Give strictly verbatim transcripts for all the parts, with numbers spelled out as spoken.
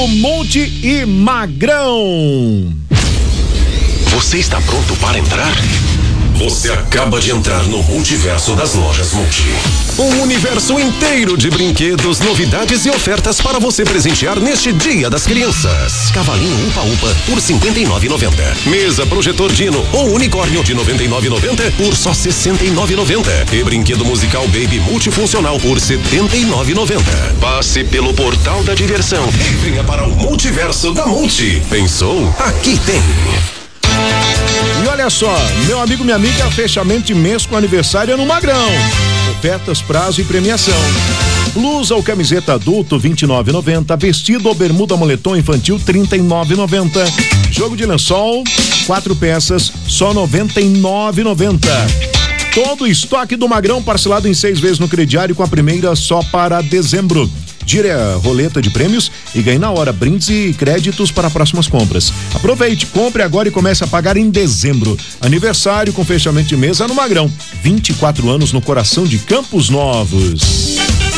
Multi e Magrão. Você está pronto para entrar? Você acaba de entrar no multiverso das lojas Multi. Um universo inteiro de brinquedos, novidades e ofertas para você presentear neste Dia das Crianças. Cavalinho Upa Upa por cinquenta e nove reais e noventa centavos. Mesa projetor Dino ou unicórnio de noventa e nove reais e noventa centavos por só sessenta e nove reais e noventa centavos. E brinquedo musical Baby multifuncional por setenta e nove reais e noventa centavos. Passe pelo portal da diversão e venha para o multiverso da Multi. Pensou? Aqui tem. E olha só, meu amigo, minha amiga, fechamento de mês com aniversário é no Magrão. Ofertas, prazo e premiação. Blusa ou camiseta adulto vinte e nove reais e noventa centavos. Vestido ou bermuda moletom infantil trinta e nove reais e noventa centavos. Jogo de lençol, quatro peças, só noventa e nove reais e noventa centavos. Todo o estoque do Magrão parcelado em seis vezes no crediário, com a primeira só para dezembro. Gire a roleta de prêmios e ganhe na hora brindes e créditos para próximas compras. Aproveite, compre agora e comece a pagar em dezembro. Aniversário com fechamento de mesa no Magrão. vinte e quatro anos no coração de Campos Novos.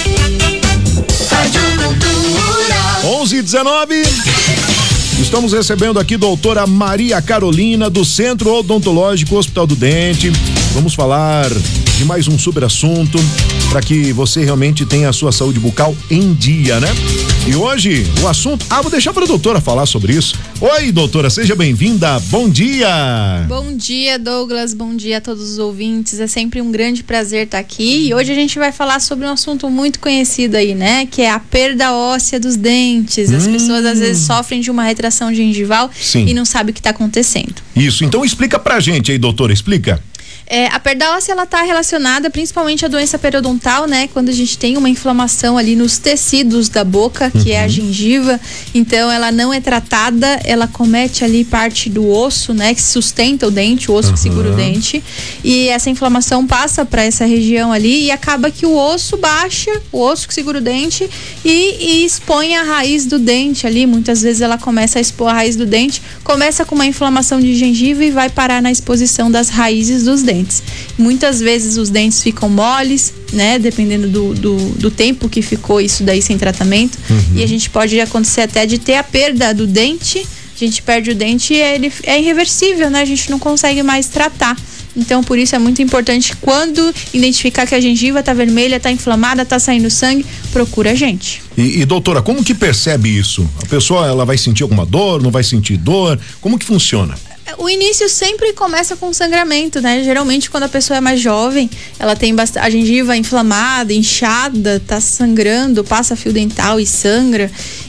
onze e dezenove. Estamos recebendo aqui doutora Maria Carolina, do Centro Odontológico Hospital do Dente. Vamos falar de mais um super assunto para que você realmente tenha a sua saúde bucal em dia, né? E hoje o assunto, ah, vou deixar para a doutora falar sobre isso. Oi, doutora, seja bem-vinda. Bom dia. Bom dia, Douglas. Bom dia a todos os ouvintes. É sempre um grande prazer estar aqui. E hoje a gente vai falar sobre um assunto muito conhecido aí, né? Que é a perda óssea dos dentes. As hum. pessoas às vezes sofrem de uma retração gengival. Sim. E não sabem o que está acontecendo. Isso. Então explica pra gente aí, doutora, explica. É, a perda óssea, ela está relacionada principalmente à doença periodontal, né? Quando a gente tem uma inflamação ali nos tecidos da boca, que uhum. é a gengiva. Então, ela não é tratada, ela comete ali parte do osso, né? Que sustenta o dente, o osso uhum. que segura o dente. E essa inflamação passa para essa região ali e acaba que o osso baixa, o osso que segura o dente e, e expõe a raiz do dente ali. Muitas vezes ela começa a expor a raiz do dente, começa com uma inflamação de gengiva e vai parar na exposição das raízes dos dentes. Muitas vezes os dentes ficam moles, né? Dependendo do, do, do tempo que ficou isso daí sem tratamento. Uhum. E a gente pode acontecer até de ter a perda do dente. A gente perde o dente e ele é irreversível, né? A gente não consegue mais tratar. Então, por isso é muito importante, quando identificar que a gengiva tá vermelha, tá inflamada, tá saindo sangue, procura a gente. E, e doutora, como que percebe isso? A pessoa, ela vai sentir alguma dor, não vai sentir dor? Como que funciona? O início sempre começa com sangramento, né? Geralmente quando a pessoa é mais jovem, ela tem a gengiva inflamada, inchada, tá sangrando, passa fio dental e sangra.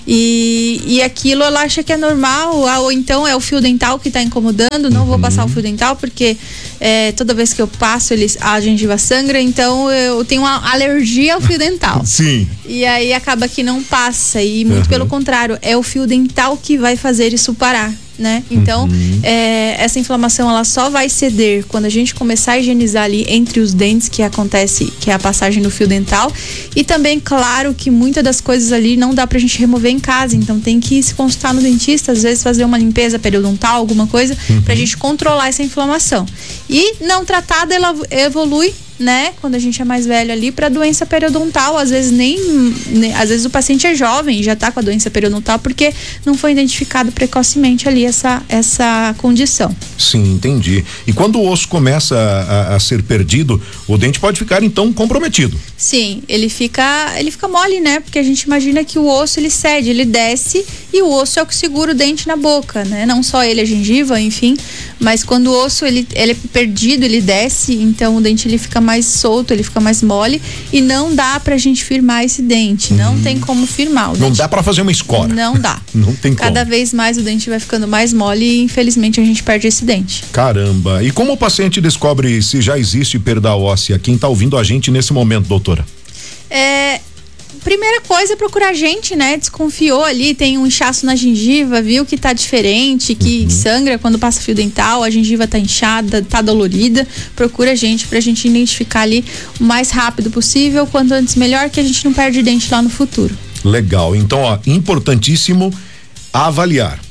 E, e aquilo ela acha que é normal, ou então é o fio dental que tá incomodando, não uhum. vou passar o fio dental porque é, toda vez que eu passo eles, a gengiva sangra, então eu tenho uma alergia ao fio dental. Sim. E aí acaba que não passa, e muito uhum. pelo contrário, é o fio dental que vai fazer isso parar, né? Então, uhum. é, essa inflamação ela só vai ceder quando a gente começar a higienizar ali entre os dentes, que acontece, que é a passagem do fio dental. E também, claro, que muitas das coisas ali não dá pra gente remover em casa, então tem que se consultar no dentista, às vezes fazer uma limpeza periodontal, alguma coisa, uhum. pra gente controlar essa inflamação. E não tratada, ela evolui, né, quando a gente é mais velho ali, para doença periodontal. Às vezes nem, nem às vezes o paciente é jovem, já tá com a doença periodontal porque não foi identificado precocemente ali essa essa condição. Sim, entendi. E quando o osso começa a, a ser perdido, o dente pode ficar então comprometido. Sim, ele fica ele fica mole, né? Porque a gente imagina que o osso ele cede, ele desce e o osso é o que segura o dente na boca, né? Não só ele, a gengiva, enfim, mas quando o osso ele, ele é perdido, ele desce, então o dente ele fica mais solto, ele fica mais mole e não dá pra gente firmar esse dente, hum. não tem como firmar o dente. Não dá pra fazer uma escora. Não dá. Não tem como. Cada vez mais o dente vai ficando mais mole e infelizmente a gente perde esse dente. Caramba, e como o paciente descobre se já existe perda óssea? Quem tá ouvindo a gente nesse momento, doutora? É... Primeira coisa é procurar a gente, né? Desconfiou ali, tem um inchaço na gengiva, viu que tá diferente, que uhum. sangra quando passa fio dental, a gengiva tá inchada, tá dolorida. Procura a gente pra gente identificar ali o mais rápido possível, quanto antes melhor, que a gente não perde dente lá no futuro. Legal, então ó, importantíssimo avaliar.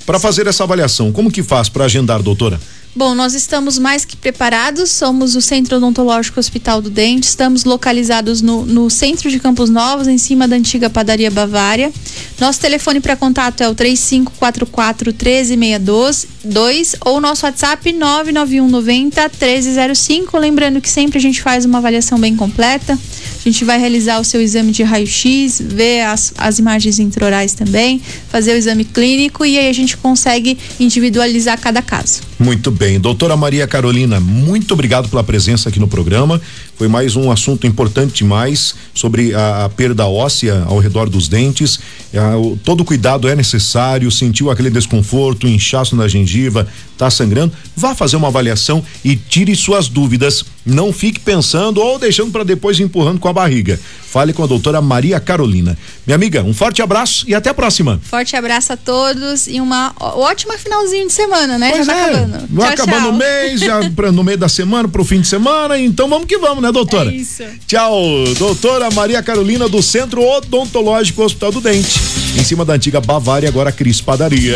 Para fazer essa avaliação, como que faz para agendar, doutora? Bom, nós estamos mais que preparados, somos o Centro Odontológico Hospital do Dente, estamos localizados no, no centro de Campos Novos, em cima da antiga padaria Bavária. Nosso telefone para contato é o três cinco quatro quatro, um três seis dois ou nosso WhatsApp nove nove um nove zero, um três zero cinco. Lembrando que sempre a gente faz uma avaliação bem completa. A gente vai realizar o seu exame de raio-x, ver as, as imagens intraorais também, fazer o exame clínico e aí a gente consegue individualizar cada caso. Muito bem. Doutora Maria Carolina, muito obrigado pela presença aqui no programa. Foi mais um assunto importante demais sobre a, a perda óssea ao redor dos dentes. A, o, todo cuidado é necessário. Sentiu aquele desconforto, inchaço na gengiva, tá sangrando? Vá fazer uma avaliação e tire suas dúvidas. Não fique pensando ou deixando para depois empurrando com a barriga. Fale com a doutora Maria Carolina. Minha amiga, um forte abraço e até a próxima. Forte abraço a todos e uma ótima finalzinho de semana, né? Pois já tá é. acabando. Vai tchau, acabando tchau. o mês, já pra, no meio da semana, pro fim de semana, então vamos que vamos, né, doutora? É isso. Tchau, doutora Maria Carolina do Centro Odontológico Hospital do Dente, em cima da antiga Bavária, agora Cris Padaria.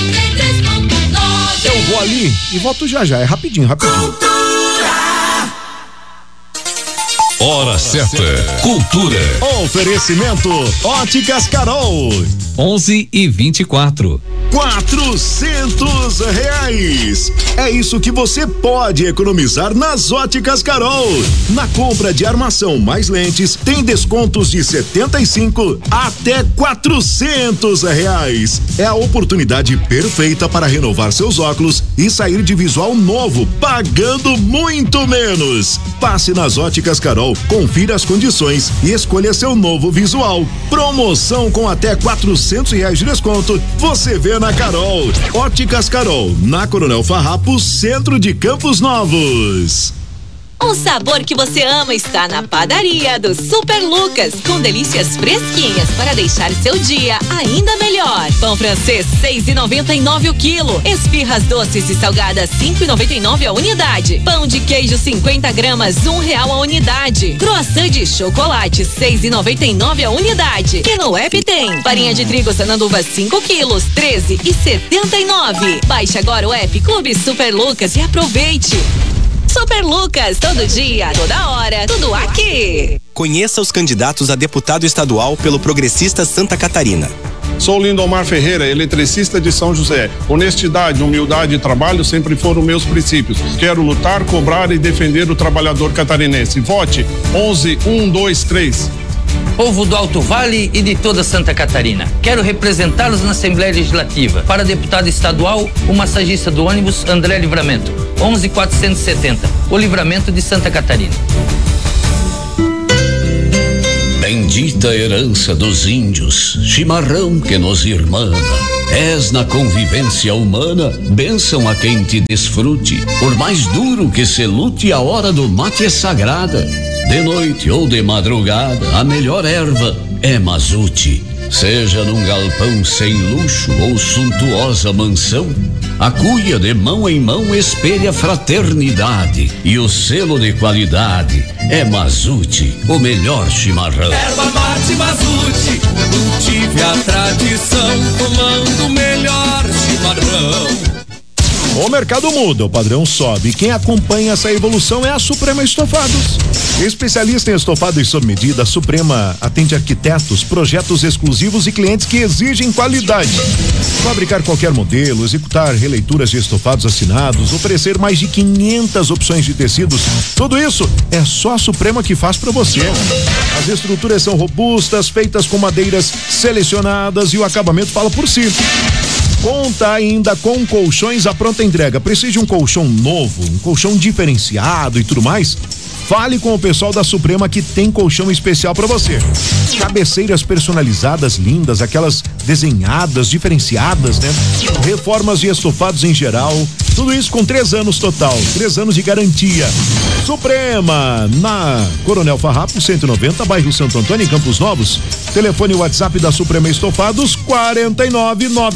Eu vou ali e volto já já, é rapidinho, rapidinho. Hora certa. Cultura. Oferecimento Óticas Carol. onze e vinte e quatro. Quatrocentos reais. É isso que você pode economizar nas Óticas Carol. Na compra de armação mais lentes, tem descontos de setenta e cinco até quatrocentos reais. É a oportunidade perfeita para renovar seus óculos e sair de visual novo, pagando muito menos. Passe nas Óticas Carol, confira as condições e escolha seu novo visual. Promoção com até quatrocentos reais de desconto. Você vê na Carol. Óticas Carol, na Coronel Farrapo, centro de Campos Novos. O sabor que você ama está na padaria do Super Lucas, com delícias fresquinhas para deixar seu dia ainda melhor. Pão francês seis e noventa e nove o quilo, esfirras doces e salgadas cinco e noventa e nove a unidade, pão de queijo cinquenta gramas um real a unidade, croissant de chocolate seis e noventa e nove a unidade. E no app tem farinha de trigo Sananduva cinco quilos treze e setenta e nove. Baixe agora o app Clube Super Lucas e aproveite. Super Lucas, todo dia, toda hora, tudo aqui. Conheça os candidatos a deputado estadual pelo Progressista Santa Catarina. Sou Lindomar Ferreira, eletricista de São José. Honestidade, humildade e trabalho sempre foram meus princípios. Quero lutar, cobrar e defender o trabalhador catarinense. Vote onze um dois três. Povo do Alto Vale e de toda Santa Catarina. Quero representá-los na Assembleia Legislativa. Para deputado estadual, o massagista do ônibus André Livramento. onze quatrocentos e setenta. O Livramento de Santa Catarina. Bendita herança dos índios, chimarrão que nos irmana. És na convivência humana, bênção a quem te desfrute. Por mais duro que se lute, a hora do mate é sagrada. De noite ou de madrugada, a melhor erva é mazute. Seja num galpão sem luxo ou suntuosa mansão, a cuia de mão em mão espelha fraternidade. E o selo de qualidade é Mazute, o melhor chimarrão. Erva mate Mazute, cultive a tradição, tomando o melhor chimarrão. O mercado muda, o padrão sobe. Quem acompanha essa evolução é a Suprema Estofados. Especialista em estofado e sob medida, a Suprema atende arquitetos, projetos exclusivos e clientes que exigem qualidade. Fabricar qualquer modelo, executar releituras de estofados assinados, oferecer mais de quinhentas opções de tecidos. Tudo isso é só a Suprema que faz para você. As estruturas são robustas, feitas com madeiras selecionadas e o acabamento fala por si. Conta ainda com colchões à pronta entrega. Precisa de um colchão novo, um colchão diferenciado e tudo mais? Fale com o pessoal da Suprema que tem colchão especial para você. Cabeceiras personalizadas, lindas, aquelas desenhadas, diferenciadas, né? Reformas de estofados em geral. Tudo isso com três anos total, três anos de garantia. Suprema, na Coronel Farrapo, cento e noventa, bairro Santo Antônio, em Campos Novos. Telefone e WhatsApp da Suprema Estofados, quarenta e nove, nove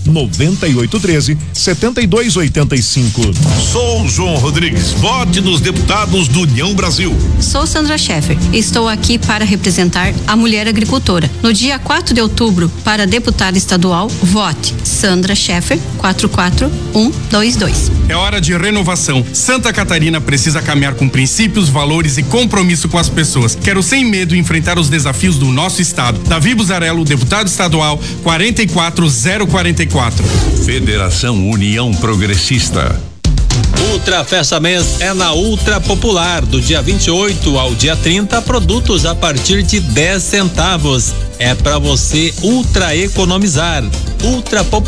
noventa e oito treze, setenta e dois oitenta e cinco. Sou João Rodrigues, vote nos deputados do União Brasil. Sou Sandra Scheffer, estou aqui para representar a mulher agricultora. No dia quatro de outubro, para deputada estadual, vote Sandra Scheffer, quatro quatro um dois dois. É hora de renovação. Santa Catarina precisa caminhar com princípios, valores e compromisso com as pessoas. Quero sem medo enfrentar os desafios do nosso estado. Davi Buzarello, deputado estadual, quarenta e quatro zero quarenta e quatro. Federação União Progressista. Ultra Festa Mês é na Ultra Popular, do dia vinte e oito ao dia trinta, produtos a partir de dez centavos. É para você ultra economizar. Ultra Popular.